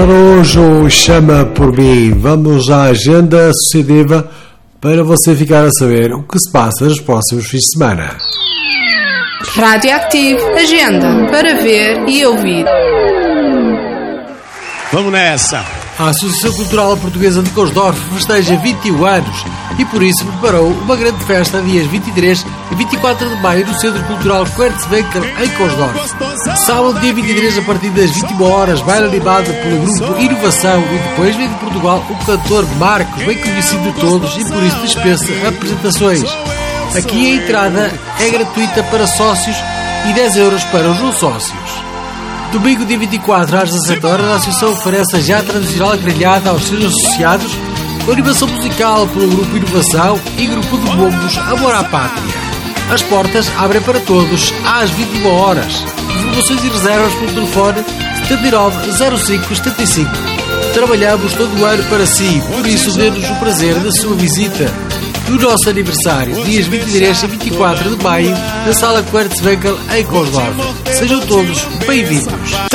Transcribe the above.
Hoje o Chama por Mim. Vamos à agenda associativa para você ficar a saber o que se passa nos próximos fins de semana. Radioactive, agenda para ver e ouvir. Vamos nessa! A Associação Cultural Portuguesa de Cosdorf festeja 21 anos e por isso preparou uma grande festa dias 23 e 24 de maio no Centro Cultural Quertzwinkel em Cosdorf. Sábado, dia 23, a partir das 21 horas, baile animado pelo grupo Inovação e depois vem de Portugal o cantor Marcos, bem conhecido de todos e por isso dispensa apresentações. Aqui a entrada é gratuita para sócios e 10 euros para os não sócios. Domingo, dia 24, às 17 horas, a Associação oferece a já tradicional grelhada aos seus associados com animação musical pelo Grupo Inovação e Grupo de Bombos Amor à Pátria. As portas abrem para todos às 21 horas. Informações e reservas pelo telefone 790575. Trabalhamos todo o ano para si, por isso dê-nos o prazer da sua visita. No nosso aniversário, dias 23 e 24 de maio, na Sala Quertzwinkel em Cosdorf. Sejam todos bem-vindos.